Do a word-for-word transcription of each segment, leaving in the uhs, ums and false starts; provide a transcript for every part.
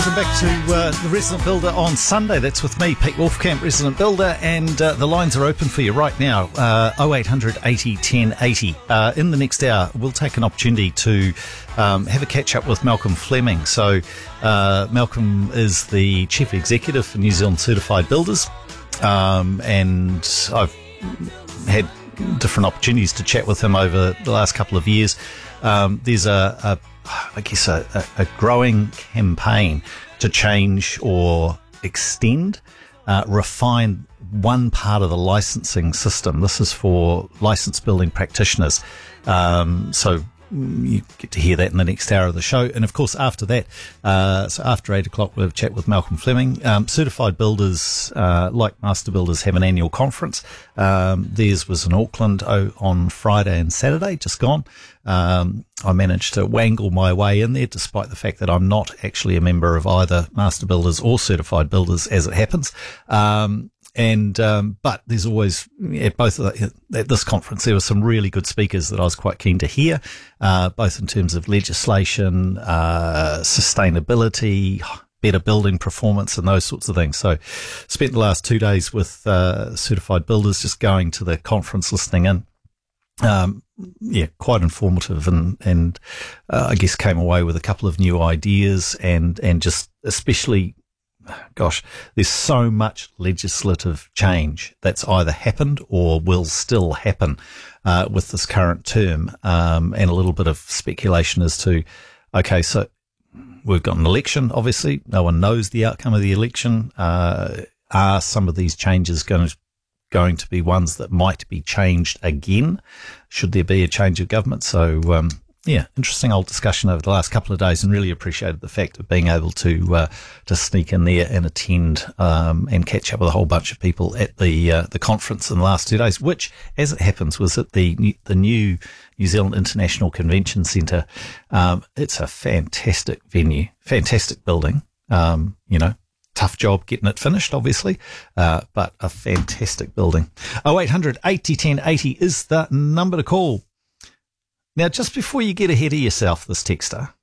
Welcome back to uh, The Resident Builder on Sunday. That's with me, Pete Wolfcamp, Resident Builder, and uh, the lines are open for you right now, uh, oh eight hundred eighty ten eighty. Uh, in the next hour, we'll take an opportunity to um, have a catch-up with Malcolm Fleming. So uh, Malcolm is the Chief Executive for New Zealand Certified Builders, um, and I've had different opportunities to chat with him over the last couple of years. Um, there's a, a I guess a, a, a growing campaign to change or extend, uh, refine one part of the licensing system. This is for licensed building practitioners. Um, so you get to hear that in the next hour of the show. And of course, after that, uh, so after eight o'clock, we'll have a chat with Malcolm Fleming. Um, certified builders, uh, like master builders, have an annual conference. Um, theirs was in Auckland oh, on Friday and Saturday, just gone. Um, I managed to wangle my way in there, despite the fact that I'm not actually a member of either master builders or certified builders, as it happens. Um, And, um, but there's always, at both of the, at this conference, there were some really good speakers that I was quite keen to hear, uh, both in terms of legislation, uh, sustainability, better building performance and those sorts of things. So spent the last two days with, uh, certified builders, just going to the conference, listening in. Um, yeah, quite informative and, and, uh, I guess came away with a couple of new ideas and, and just especially, gosh, there's so much legislative change that's either happened or will still happen uh, with this current term, um, and a little bit of speculation as to, okay, so we've got an election, obviously. No one knows the outcome of the election. Uh, are some of these changes going to, going to be ones that might be changed again? Should there be a change of government? So, um, yeah, interesting old discussion over the last couple of days, and really appreciated the fact of being able to uh, to sneak in there and attend um, and catch up with a whole bunch of people at the uh, the conference in the last two days, which, as it happens, was at the the new New Zealand International Convention Centre. Um, it's a fantastic venue, fantastic building. Um, you know, tough job getting it finished, obviously, uh, but a fantastic building. oh eight hundred eighty ten eighty is the number to call. Now, just before you get ahead of yourself, this texter,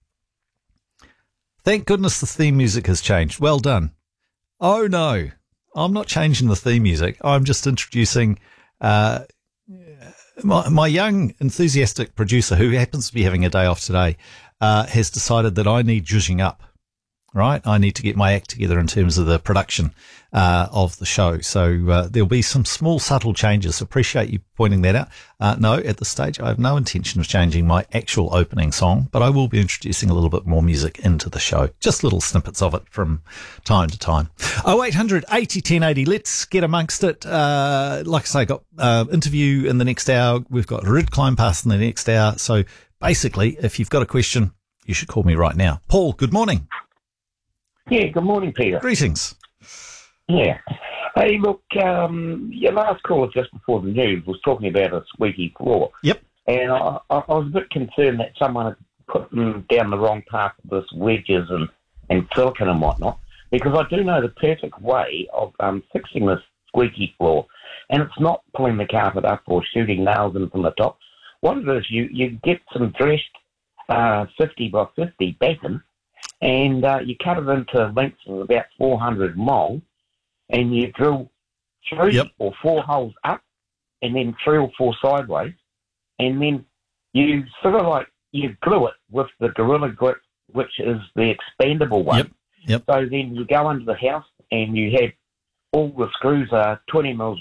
thank goodness the theme music has changed. Well done. Oh, no, I'm not changing the theme music. I'm just introducing uh, my, my young, enthusiastic producer, who happens to be having a day off today, uh, has decided that I need zhuzhing up. Right, I need to get my act together in terms of the production uh, of the show. So uh, there'll be some small, subtle changes. Appreciate you pointing that out. Uh, no, at this stage, I have no intention of changing my actual opening song, but I will be introducing a little bit more music into the show. Just little snippets of it from time to time. oh eight hundred eighty ten eighty. Let's get amongst it. Uh, like I say, got uh, interview in the next hour. We've got Rid Climb Pass in the next hour. So basically, if you've got a question, you should call me right now. Paul, good morning. Yeah, good morning, Peter. Greetings. Yeah. Hey, look, um, your last call just before the news was talking about a squeaky floor. Yep. And I, I, I was a bit concerned that someone had put them down the wrong path with this wedges and, and silicone and whatnot, because I do know the perfect way of um, fixing this squeaky floor, and it's not pulling the carpet up or shooting nails in from the top. What it is, you, you get some dressed uh, fifty by fifty backing, and uh, you cut it into lengths of about four hundred long, and you drill three yep. or four holes up, and then three or four sideways, and then you sort of like, you glue it with the Gorilla Grip, which is the expandable one. Yep. Yep. So then you go under the house, and you have all the screws are twenty mils